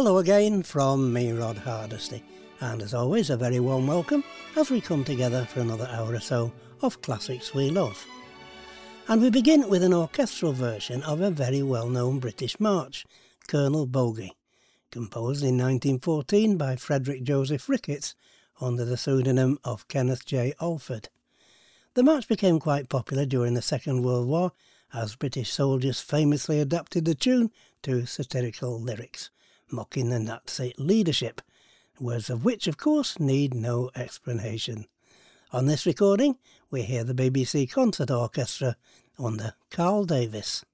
Hello again from me, Rod Hardesty, and as always a very warm welcome as we come together for another hour or so of classics we love. And we begin with an orchestral version of a very well-known British march, Colonel Bogey, composed in 1914 by Frederick Joseph Ricketts under the pseudonym of Kenneth J. Alford. The march became quite popular during the Second World War as British soldiers famously adapted the tune to satirical lyrics, mocking the Nazi leadership, words of which of course need no explanation. On this recording we hear the BBC Concert Orchestra under Carl Davis.